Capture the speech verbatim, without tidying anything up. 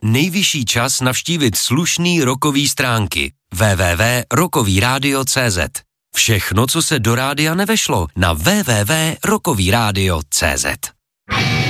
nejvyšší čas navštívit slušný rockový stránky w w w tečka rockový rádio tečka c z. Všechno, co se do rádia nevešlo, na w w w tečka rockový rádio tečka c z.